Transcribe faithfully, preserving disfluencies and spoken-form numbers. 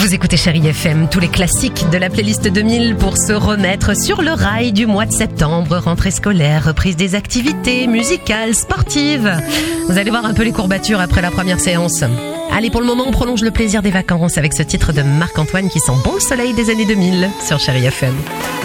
Vous écoutez Chérie F M, tous les classiques de la playlist deux mille pour se remettre sur le rail du mois de septembre, rentrée scolaire, reprise des activités musicales, sportives. Vous allez voir un peu les courbatures après la première séance. Allez, pour le moment, on prolonge le plaisir des vacances avec ce titre de Marc-Antoine qui sent bon le soleil des années deux mille sur Chérie F M.